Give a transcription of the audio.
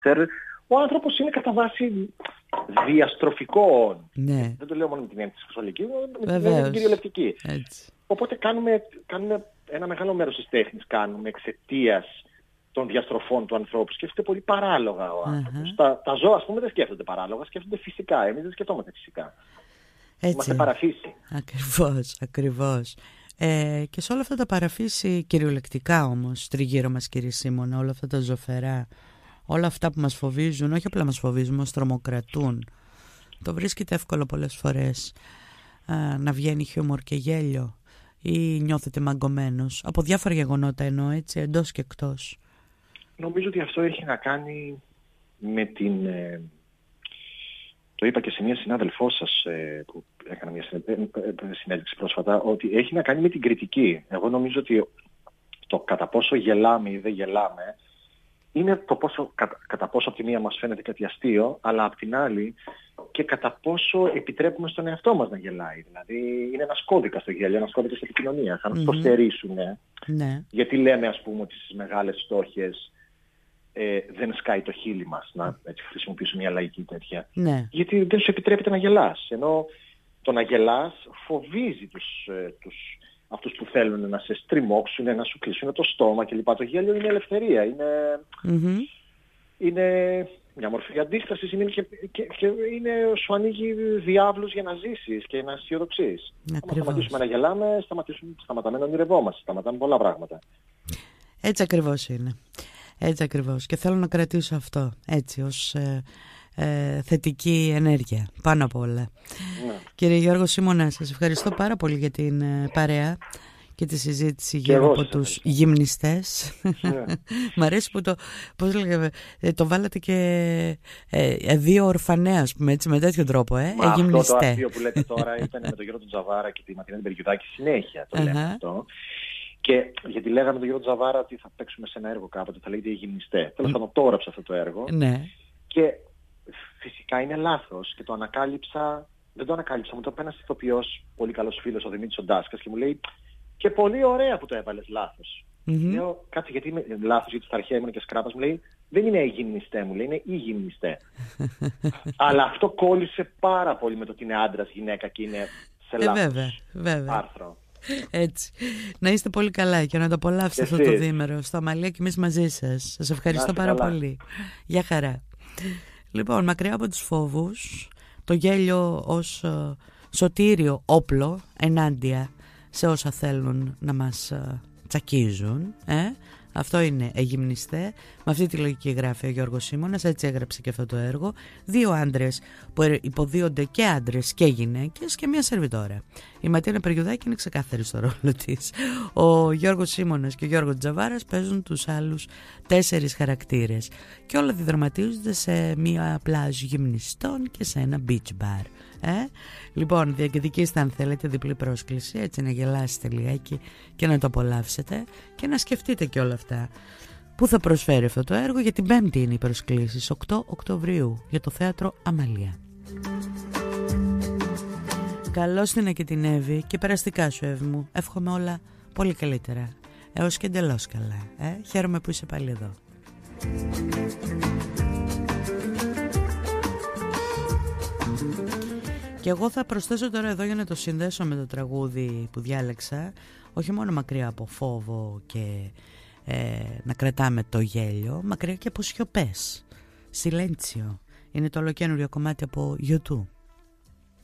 Ο άνθρωπος είναι κατά βάση διαστροφικό. Ναι. Δεν το λέω μόνο με την έννοια της σεξουαλικής, με την έννοια την κυριολεκτική. Οπότε κάνουμε ένα μεγάλο μέρος της τέχνης εξαιτίας των διαστροφών του ανθρώπου. Σκέφτεται πολύ παράλογα ο άνθρωπος. Τα ζώα, ας πούμε, δεν σκέφτονται παράλογα, σκέφτονται φυσικά. Εμείς δεν σκεφτόμαστε φυσικά. Είμαστε παραφύση. Ακριβώς. Και σε όλα αυτά τα παραφύση, κυριολεκτικά όμως, τριγύρω μας, κύριε Σίμωνα, όλα αυτά τα ζωφερά, όλα αυτά που μας φοβίζουν, όχι απλά μας φοβίζουν, μας τρομοκρατούν. Το βρίσκεται εύκολο πολλές φορές να βγαίνει χιούμορ και γέλιο, ή νιώθετε μαγκωμένος από διάφορα γεγονότα, εννοώ, έτσι, εντός και εκτός? Νομίζω ότι αυτό έχει να κάνει με την... Το είπα και σε μια συνάδελφό σας που έκανα μια συνέντευξη πρόσφατα, ότι έχει να κάνει με την κριτική. Εγώ νομίζω ότι το κατά πόσο γελάμε ή δεν γελάμε είναι το κατά πόσο από τη μία μας φαίνεται κάτι αστείο, αλλά από την άλλη και κατά πόσο επιτρέπουμε στον εαυτό μας να γελάει. Δηλαδή είναι ένας κώδικας το γέλιο, ένας κώδικας επικοινωνίας. Αν το στερήσουν, γιατί λέμε, ας πούμε, ότι στις μεγάλες φτώχειες δεν σκάει το χείλη μας, να έτσι χρησιμοποιήσουμε μια λαϊκή τέτοια. Ναι. Γιατί δεν σου επιτρέπεται να γελάς. Ενώ το να γελάς φοβίζει αυτούς που θέλουν να σε στριμώξουν, να σου κλείσουν το στόμα κλπ. Το γέλιο είναι ελευθερία. Είναι μια μορφή αντίστασης και σου ανοίγει διάβλους για να ζήσεις και να αισιοδοξείς. Αν σταματήσουμε να γελάμε, σταματάμε να ονειρευόμαστε, σταματάμε πολλά πράγματα. Έτσι ακριβώς είναι. Έτσι ακριβώς. Και θέλω να κρατήσω αυτό έτσι ως θετική ενέργεια πάνω απ' όλα. Κύριε Γιώργο Σίμωνα, σας ευχαριστώ πάρα πολύ για την παρέα και τη συζήτηση γύρω από τους γυμνιστές. Μ' αρέσει που το βάλατε και δύο ορφανέα, ας πούμε, έτσι, με τέτοιο τρόπο, γυμνιστέ. Αυτό το αστείο που λέτε τώρα ήταν με τον Γιώργο Τζαβάρα και τη Ματινέλη Μπεργιουδάκη, συνέχεια το λέμε αυτό. Και γιατί λέγαμε τον Γιώργο Τζαβάρα ότι θα παίξουμε σε ένα έργο κάποτε, θα λέγεται οι γυμνιστέ. Τέλος πάντων, το έγραψα αυτό το έργο. Ναι. Και φυσικά είναι λάθος. Και το ανακάλυψα, δεν το ανακάλυψα, μου το είπε ένας ηθοποιός, πολύ καλός φίλος, ο Δημήτρης ο Ντάσκας, και μου λέει: και πολύ ωραία που το έβαλες λάθος. Λέω: κάτσε, γιατί είμαι λάθος, γιατί στα αρχαία ήμουν και σκράπας. Μου λέει: δεν είναι οι γυμνιστέ, μου λέει, είναι οι γυμνιστέ. Αλλά αυτό κόλλησε πάρα πολύ με το ότι είναι άντρας, γυναίκα και είναι σε λάθος άρθρο. Έτσι. Να είστε πολύ καλά και να το απολαύσετε αυτό το διήμερο στο Αμαλία και εμείς μαζί σας. Σας ευχαριστώ πάρα πολύ. Γεια χαρά. Λοιπόν, μακριά από τους φόβους, το γέλιο ως σωτήριο όπλο ενάντια σε όσα θέλουν να μας τσακίζουν. Αυτό είναι γυμνιστέ. Με αυτή τη λογική γράφει ο Γιώργος Σίμωνας, έτσι έγραψε και αυτό το έργο. Δύο άντρες που υποδίονται και άντρες και γυναίκες και μια σερβιτόρα. Η Ματίνα Μπεργιουδάκη είναι ξεκάθαρη στο ρόλο της. Ο Γιώργος Σίμωνας και ο Γιώργος Τζαβάρας παίζουν τους άλλους 4 χαρακτήρες. Και όλα διδραματίζονται σε μια πλάζ γυμνιστών και σε ένα beach bar. Λοιπόν, διεκδικήστε αν θέλετε διπλή πρόσκληση, έτσι να γελάσετε λιγάκι και να το απολαύσετε και να σκεφτείτε και όλα αυτά που θα προσφέρει αυτό το έργο. Για την 5η είναι οι προσκλήσεις, 8 Οκτωβρίου, για το θέατρο Αμαλία. Καλώς την και την Εύη και περαστικά σου, Εύη μου. Εύχομαι όλα πολύ καλύτερα, έως και εντελώς καλά. Χαίρομαι που είσαι πάλι εδώ. Και εγώ θα προσθέσω τώρα εδώ, για να το συνδέσω με το τραγούδι που διάλεξα, όχι μόνο μακριά από φόβο και να κρατάμε το γέλιο, μακριά και από σιωπές. Σιλέντσιο είναι το ολοκαίνουριο κομμάτι από YouTube.